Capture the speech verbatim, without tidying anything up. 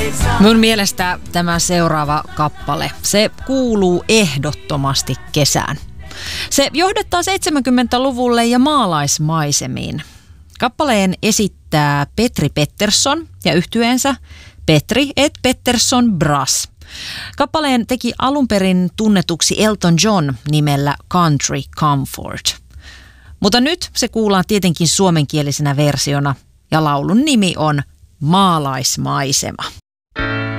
Mun mielestä tämä seuraava kappale, se kuuluu ehdottomasti kesään. Se johdattaa seitsemänkymmentäluvulle ja maalaismaisemiin. Kappaleen esittää Petri Pettersson ja yhtyeensä Petri et Pettersson Brass. Kappaleen teki alun perin tunnetuksi Elton John nimellä Country Comfort. Mutta nyt se kuullaan tietenkin suomenkielisenä versiona ja laulun nimi on Maalaismaisema.